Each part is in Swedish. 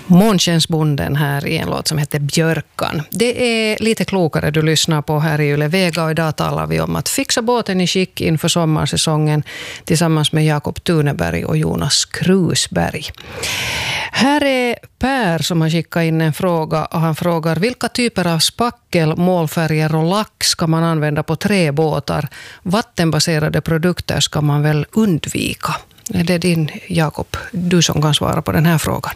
Månskensbonden här i en låt som heter Björkan. Det är lite klokare du lyssnar på här i Yle Vega och idag talar vi om att fixa båten i skick inför sommarsäsongen tillsammans med Jakob Tuneberg och Jonas Krusberg. Här är Per som har skickat in en fråga och han frågar vilka typer av spackel, målfärger och lack ska man använda på träbåtar? Vattenbaserade produkter ska man väl undvika? Det är din Jakob, du som kan svara på den här frågan.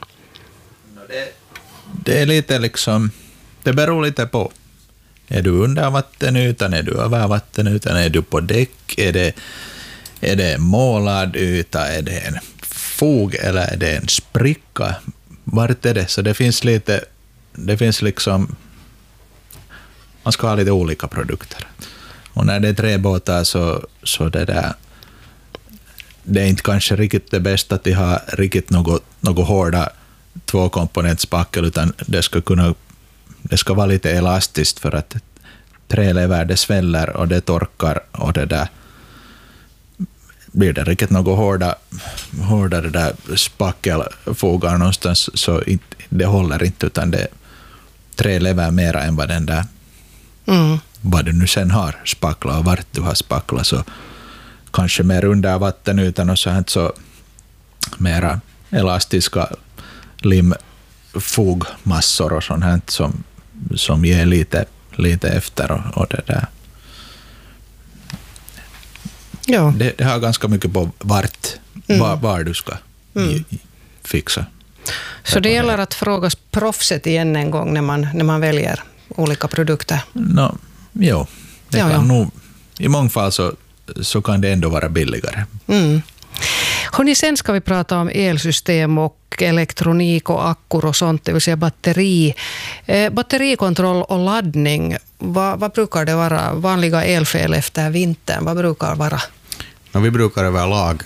Det är lite liksom, det beror lite på. Är du under vattenytan, är du över vattenytan, är du på däck, är det målad yta, är det en fog eller är det en spricka? Vart är det? Så det finns liksom, man ska ha lite olika produkter. Och när det är träbåtar så det är inte kanske riktigt det bästa att ha riktigt något hårda tvåkomponentspackel, utan det ska vara lite elastiskt för att trälever det sväller och det torkar och det där blir det riktigt något hårdare där spackelfogar någonstans så det håller inte, utan det trälever mera än vad den där vad du nu sen har spackla och vart du har spackla, så kanske mer under vattenytan och så mera elastiska limfogmassor och sånt här som ger lite efter och det där. Ja. Det har ganska mycket på var du ska fixa. Så det gäller att fråga proffset igen en gång när man väljer olika produkter? Jo, det kan nog, i många fall så kan det ändå vara billigare. Hörrni, sen ska vi prata om elsystem och elektronik och akkor och sånt, det vill säga batteri. Batterikontroll och laddning, vad brukar det vara? Vanliga elfel efter vintern, vad brukar vara? Vi brukar överlag,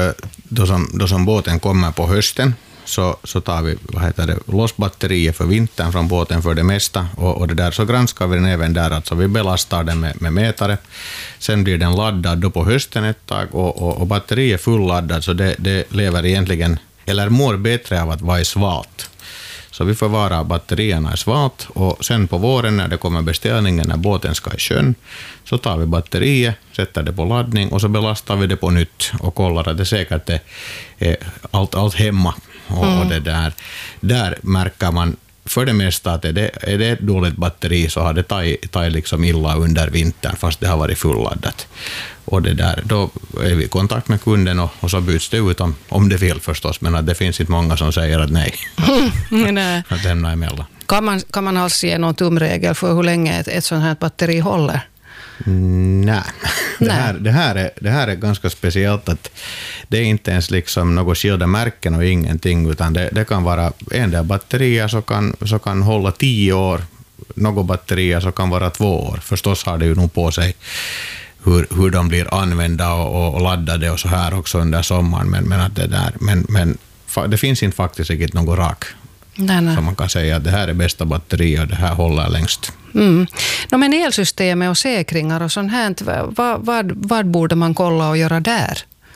då som båten kommer på hösten, så tar vi loss batterier för vintern från båten för det mesta, och det där så granskar vi den även där, alltså vi belastar den med mätare. Sen blir den laddad då på hösten ett tag, och batteriet är fulladdad, så det lever egentligen, eller mår bättre av att vara i svalt. Så vi förvarar batterierna i svalt, och sen på våren när det kommer beställningen, när båten ska i sjön, så tar vi batteriet, sätter det på laddning och så belastar vi det på nytt och kollar att det säkert är allt hemma. Och det där märker man för det mesta att är det ett dåligt batteri så har det tagit liksom illa under vintern fast det har varit fulladdat. Och det där, då är vi i kontakt med kunden och så byts det ut om det vill förstås, men att det finns inte många som säger att nej. Att lämna emellan. Kan man alls ge någon tumregel för hur länge ett sånt här batteri håller? Nej. Det här är ganska speciellt, att det är inte ens liksom något skilda märken och ingenting, utan det kan vara en del batterier så kan hålla 10 år, något batterier så kan vara 2 år. Förstås har det ju nog på sig hur de blir använda och laddade och så här också under sommaren, men att det där, men det finns inte faktiskt riktigt något rak. Nej. Så man kan säga att det här är bästa batteri och det här håller längst. Men elsystemet och säkringar och sånt här, vad borde man kolla och göra där?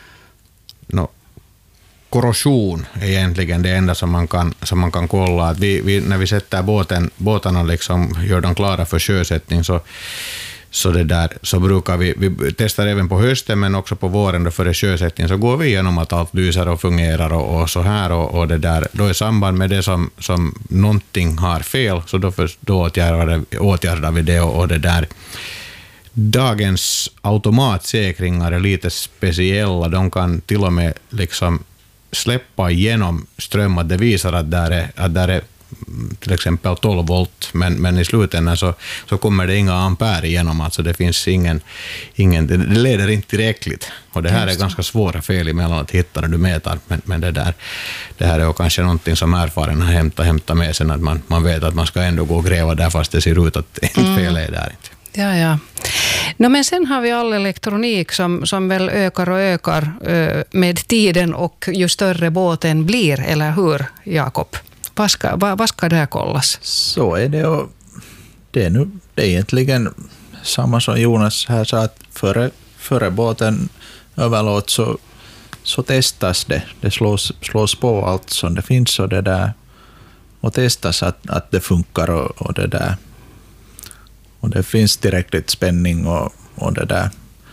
Korrosion är egentligen det enda som man kan kolla. Att vi när vi sätter båtarna liksom, gör dem klara för sjösättning, så brukar vi testar även på hösten, men också på våren då före sjösättning så går vi igenom att allt lyser och fungerar och så här, och det där, då i samband med det som någonting har fel, så då åtgärdar vi det, och det där. Dagens automatsäkringar är lite speciella, de kan till och med liksom släppa igenom ström, att det visar att där är till exempel 12 volt, men i slutändan så kommer det inga ampere igenom, alltså det finns ingen det leder inte tillräckligt, och det här är ganska svåra fel emellan att hitta när du mäter, men det här är kanske någonting som erfaren har hämtat med sen, att man vet att man ska ändå gå och gräva där fast det ser ut att fel är där inte. Ja. Men sen har vi all elektronik som väl ökar med tiden och ju större båten blir, eller hur, Jakob? Vad ska där kollas? Så är det, och det är egentligen samma som Jonas här sa, att före båten överlåt så testas det. Det slås på allt som det finns, och det där testas att det funkar och det där. Och det finns tillräckligt spänning och det där.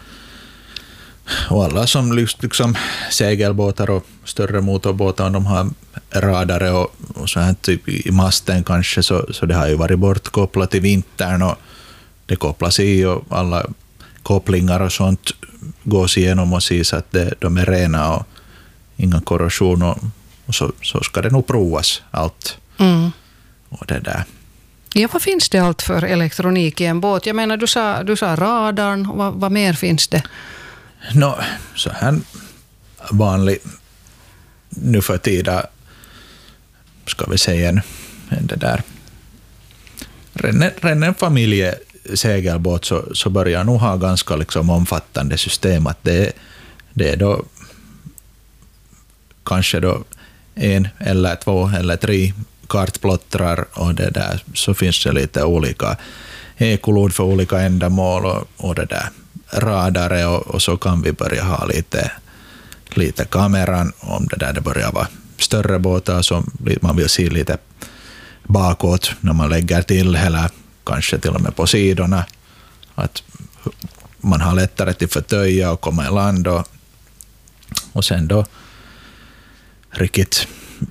Och alla som liksom segelbåtar och större motorbåtar, de har radare och så här typ i masten kanske, så det har ju varit bortkopplat i vintern och det kopplas i och alla kopplingar och sånt gås igenom och ses att de är rena och inga korrosion och så ska det nog provas allt. Och det där. Ja, vad finns det allt för elektronik i en båt? Jag menar, du sa radarn, vad mer finns det? Så här vanlig nu för tiden, ska vi säga en det där. Redan en familjesegelbåt så börjar nog ha ganska liksom omfattande system, att det är då kanske då 1 eller 2 eller 3 kartplottrar och det där, så finns det lite olika ekolod för olika ändamål och det där radare och så kan vi börja ha lite kameran om det börjar vara större båtar som man vill se lite bakåt när man lägger till, eller kanske till och med på sidorna, att man har lättare till förtöja och komma i land och sen då riktigt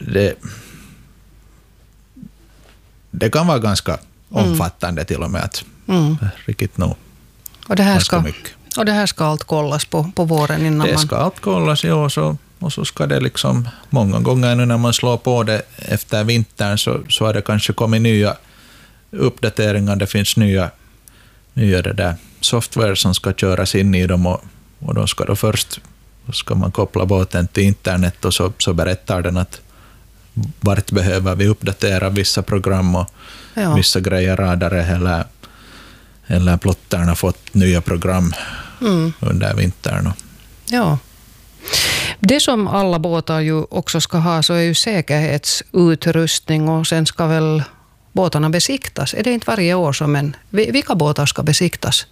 det kan vara ganska omfattande till och med, att riktigt nog. Och det här ska allt kollas på våren innan det ska allt kollas, ja, och så ska det liksom många gånger nu när man slår på det efter vintern så har det kanske kommit nya uppdateringar, det finns nya det där software som ska köras in i dem och då ska först ska man koppla båten till internet och så berättar den att vart behöver vi uppdatera vissa program och vissa grejer, radare eller plottarna fått nya program under vintern. Ja. Det som alla båtar ju också ska ha så är ju säkerhetsutrustning, och sen ska väl båtarna besiktas. Är det inte varje år som vilka båtar ska besiktas?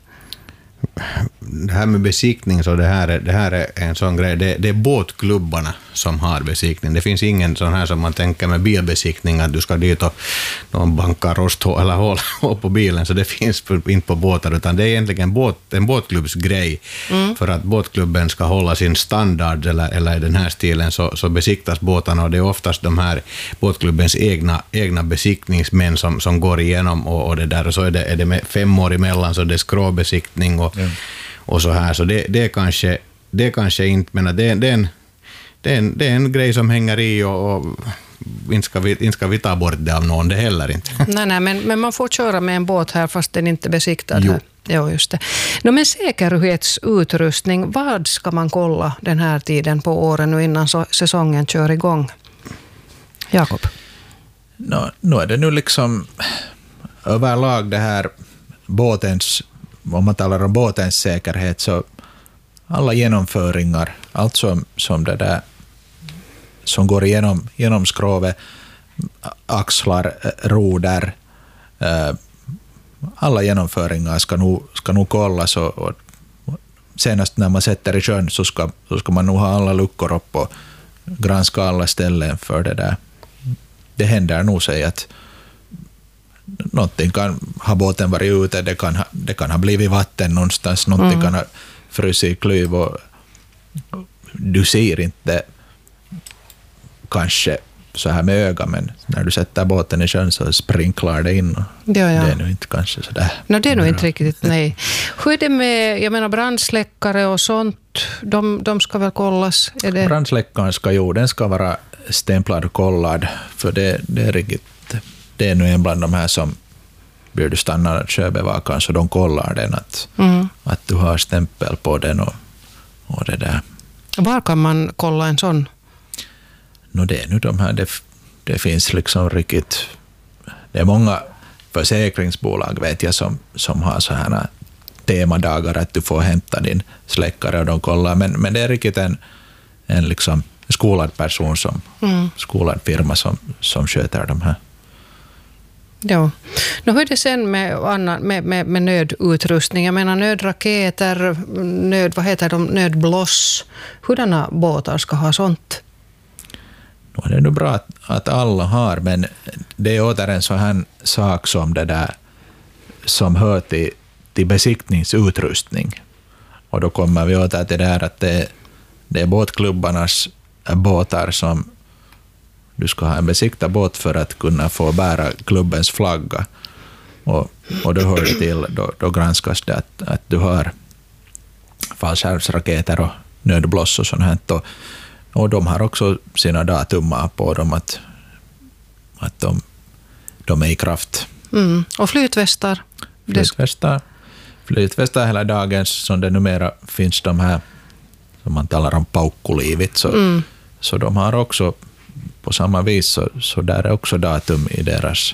Det här med besiktning, så det här är en sån grej. Det är båtklubbarna som har besiktning. Det finns ingen sån här som man tänker med bilbesiktning, att du ska dit och någon bankar rost eller hål på bilen, så det finns inte på båtar, utan det är egentligen en båtklubbsgrej. För att båtklubben ska hålla sin standard eller i den här stilen, så besiktas båtarna, och det är oftast de här båtklubbens egna besiktningsmän som går igenom och det där, och så är det med 5 år emellan, så det är skråbesiktning och så här, så det kanske inte, men det är en grej som hänger i och inte ska vi ta bort det av någon, det heller inte. Nej, men man får köra med en båt här fast den inte är besiktad här. Jo, just det. Men säkerhetsutrustning, vad ska man kolla den här tiden på åren nu innan säsongen kör igång? Jakob? Nu är det nu liksom överlag det här båtens, om man talar om båtens säkerhet, så alla genomföringar, allt som det där som går genom skrovet, axlar, roder, alla genomföringar ska nog kollas, och senast när man sätter i sjön så ska man nog ha alla luckor upp och granska alla ställen för det där. Det händer nog sig att någonting kan ha båten varit ute, det kan ha blivit vatten någonstans, någonting kan ha frusit i klyv och du ser inte kanske så här med ögat, men när du sätter båten i sjön så sprinklar det in och det är nu inte kanske sådär. Det är nog inte riktigt, nej. Hur är det med, jag menar, brandsläckare och sånt, de ska väl kollas? Brandsläckaren den ska vara stämplad och kollad, för det är riktigt. Det är nu en bland de här som blir du stannad att sjöbevakaren, så de kollar den att du har stämpel på den och det där. Var kan man kolla en sån? Det är nu de här, det finns liksom riktigt, det är många försäkringsbolag vet jag som har så här temadagar att du får hämta din släckare och de kollar, men det är riktigt en liksom skolad person skolad firma som sköter de här. Ja. Hur är det sen med nödutrustning? Jag menar nödraketer, nödbloss. Hurdana båtar ska ha sånt? Det är nog bra att alla har, men det är åter en sån här sak som det där som hör till besiktningsutrustning. Och då kommer vi åter till det här att det är båtklubbarnas båtar som du ska ha en besiktad båt för att kunna få bära klubbens flagga. Och då hör det till, då granskas det att du har fallskärmsraketer och nödbloss och sånt här. Och de har också sina datumar på dem att de är i kraft. Och flytvästar? Flytvästar hela dagen, som det numera finns de här, som man talar om paukkuliivit, så de har också på samma vis, så där är också datum i deras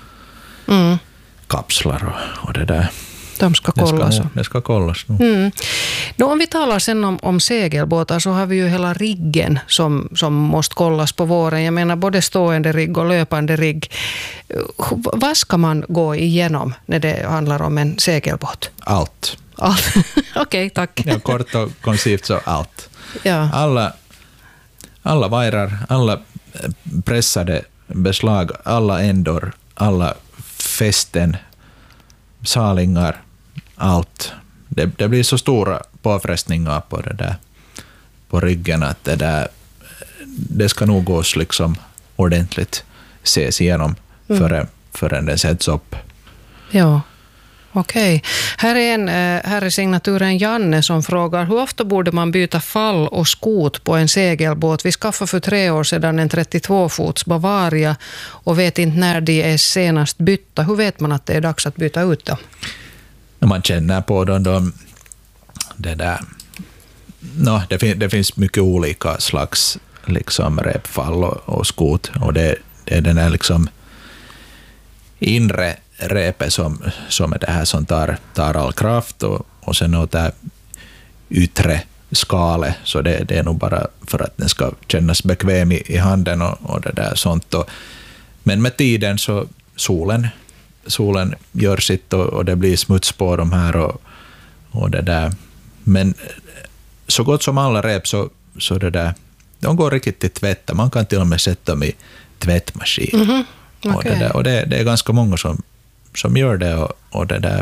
kapslar och det där. De ska kollas. Det ska kollas. Om vi talar sen om segelbåtar, så har vi ju hela riggen som måste kollas på våren. Jag menar både stående rigg och löpande rigg. Vad ska man gå igenom när det handlar om en segelbåt? Allt. Okej, tack. Ja, kort och koncist så allt. Ja. Alla vajrar, alla pressade beslag, alla ändor, alla fästen, salingar, allt. Det blir så stora påfrestningar på det där, på ryggen, att det ska nog gås liksom ordentligt ses igenom förrän det sätts upp. Ja, okej. Här är signaturen Janne som frågar: hur ofta borde man byta fall och skot på en segelbåt? Vi skaffade för 3 år sedan en 32-fots Bavaria och vet inte när de är senast bytta. Hur vet man att det är dags att byta ut dem? Man känner på dem, det där. Det finns mycket olika slags liksom repfall och skot, och det är den här liksom inre repet som är det här som tar all kraft, och sen åt det här yttre skalet, så det är nog bara för att den ska kännas bekväm i handen och det där sånt. Men med tiden så solen gör sitt och det blir smuts på de här och det där. Men så gott som alla rep så det där, de går riktigt till tvätta. Man kan till och med sätta dem i tvättmaskin. Okay. Och det är ganska många som gör det, och det där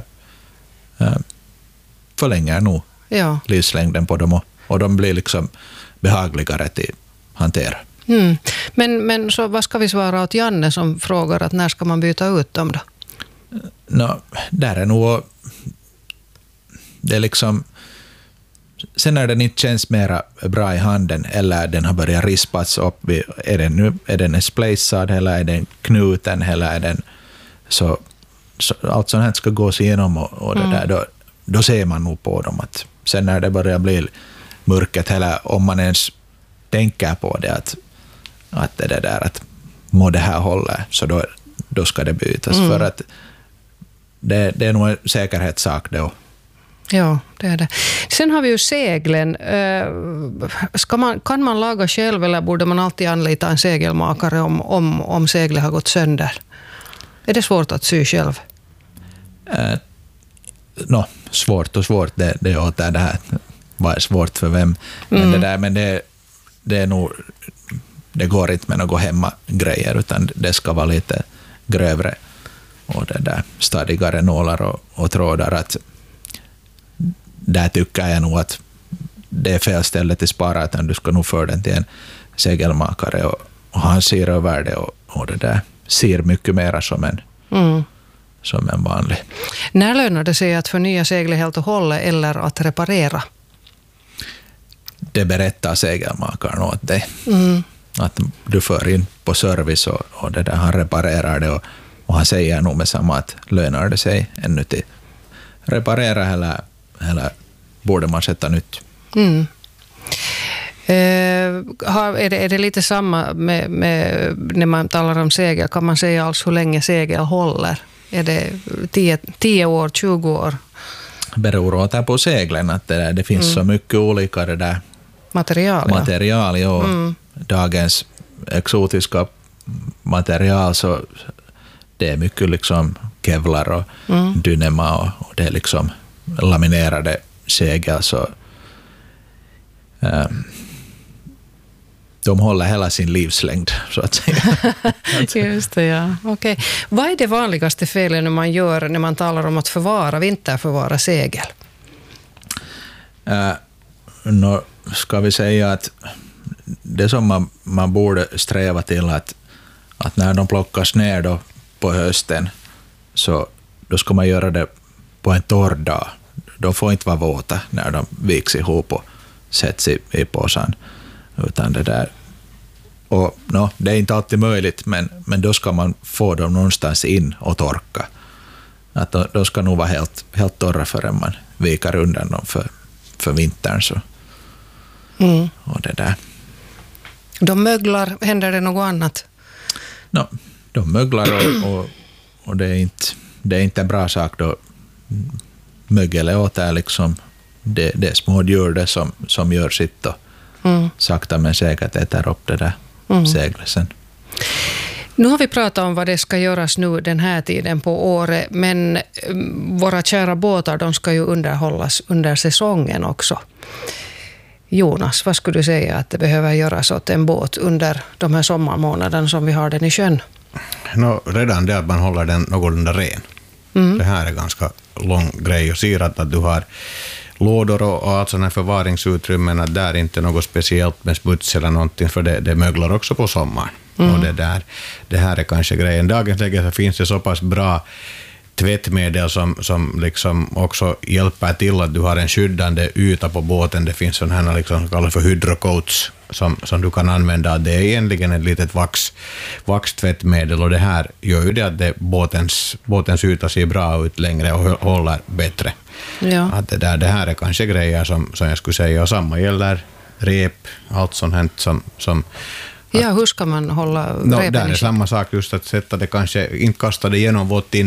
förlänger nog livslängden på dem, och de blir liksom behagligare till hantera. Men så vad ska vi svara åt Janne som frågar att när ska man byta ut dem då? Där är nog det är liksom, sen när den inte känns mera bra i handen eller den har börjat rispats upp, är den splacad eller är den knuten eller är den så allt sånt här ska gås igenom och det där, då ser man nog på dem att sen när det börjar bli mörket, eller om man ens tänker på det att det där att må det här håller, så då ska det bytas, för att det är nog en säkerhetssak då. Ja, det är det. Sen har vi ju seglen. Kan man laga själv eller borde man alltid anlita en segelmakare om seglet har gått sönder? Är det svårt att sy själv? Svårt och svårt. Det är åt det här. Vad är svårt för vem? Men det är nog, det går inte med några hemmagrejer, utan det ska vara lite grövre och det där stadigare nålar och trådar. Att där tycker jag nog att det är fel ställe till spara, utan du ska nog föra den till en segelmakare och han ser över det och det där ser mycket mer som en vanlig. När lönar det sig att förnya seglet helt och hållet eller att reparera? Det berättar segelmakaren åt dig. Att du för in på service och det där, han reparerar det och han säger nog med samma att lönar det sig ännu till reparera eller borde man sätta nytt. Är det lite samma med när man talar om segel? Kan man säga alls hur länge segel håller? Är det 10 år, 20 år? Beror åt på seglen att det finns så mycket olika det där material ja. Dagens exotiska material, så det är mycket liksom kevlar och dynema och det är liksom laminerade segel, så de håller hela sin livslängd, så att säga. Just det, ja. Okej. Vad är det vanligaste felet man gör när man talar om att vinterförvara segel? Ska vi säga att det som man borde sträva till att när de plockas ner då på hösten, så då ska man göra det på en torr dag. De får inte vara våta när de viks ihop och sätts i påsen. Utan det där. Och det är inte alltid möjligt, men då ska man få dem någonstans in och torka. Att de ska nog vara helt torra förrän man vikar undan dem för vintern. Så. Och det där. De möglar, händer det något annat? De möglar och det är inte en bra sak då. Mögel är liksom det är små djur det som gör sitt och sakta men säkert äter upp det där seglet sen. Nu har vi pratat om vad det ska göras nu den här tiden på året, men våra kära båtar, de ska ju underhållas under säsongen också. Jonas, vad skulle du säga att det behöver göras åt en båt under de här sommarmånaderna som vi har den i sjön? Redan det att man håller den någorlunda ren. Det här är ganska lång grej och ser att du har lådor och allt sådana förvaringsutrymmen, att där är inte något speciellt med smuts eller någonting, för det möglar också på sommaren. Och det här är kanske grejen. Dagens läge så finns det så pass bra tvättmedel som liksom också hjälper till att du har en skyddande yta på båten. Det finns sådana här liksom kallas för hydrocoats som du kan använda. Det är egentligen ett litet vaxtvättmedel, och det här gör ju det att båtens yta ser bra ut längre och håller bättre. Ja. Att det här är kanske grejer som jag skulle säga, och samma gäller rep, allt sånt här som Ja, hur ska man hålla repen i där är skick? samma sak, just att sätta det, kanske inte kasta det genom vått in